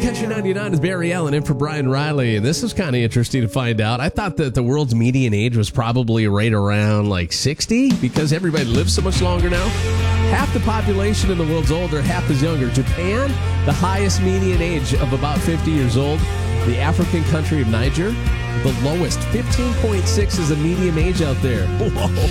Country 99 is Barry Allen in for Brian Riley. And this is kind of interesting to find out. I thought that the world's median age was probably right around like 60 because everybody lives so much longer now. Half the population in the world's older, half is younger. Japan, the highest median age of about 50 years old. The African country of Niger, the lowest, 15.6 is the median age out there. Whoa.